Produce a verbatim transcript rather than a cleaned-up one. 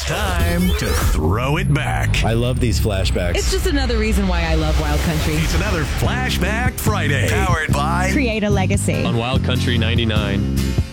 time to throw it back. I love these flashbacks. It's just another reason why I love Wild Country. It's another Flashback Friday. Powered by Create a legacy. On Wild Country ninety-nine.